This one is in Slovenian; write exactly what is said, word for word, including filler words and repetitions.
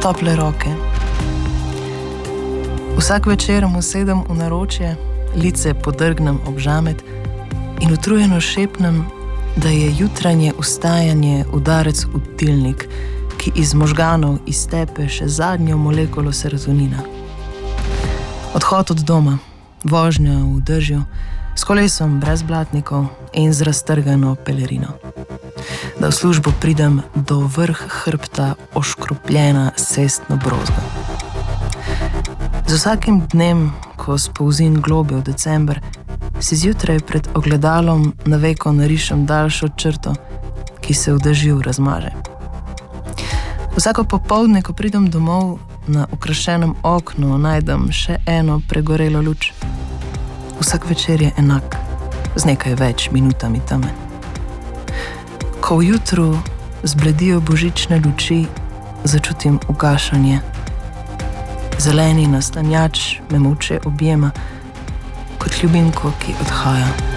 tople roke. Vsak večer mu sedem v naročje, lice podrgnem ob žamet in utrujeno šepnem, da je jutranje vstajanje udarec v tilnik, ki iz možganov iztepe še zadnjo molekulo serotonina. Odhod od doma, vožnja v dežju, s kolesom brez blatnikov in z raztrgano pelerino. Da v službo pridem do vrh hrbta oškropljena cestno brozga. Z vsakim dnem, ko spolzim globe v december, si zjutraj pred ogledalom na veko narišem daljšo črto, ki se v dežju razmaže. Vsako popoldne, ko pridem domov, na okrašenem oknu najdem še eno pregorelo luč. Vsak večer je enak, z nekaj več minutami teme. Ko v jutru zbledijo božične luči, začutim ugašanje. Zeleni naslanjač me molče objema, kot ljubimko, ki odhaja.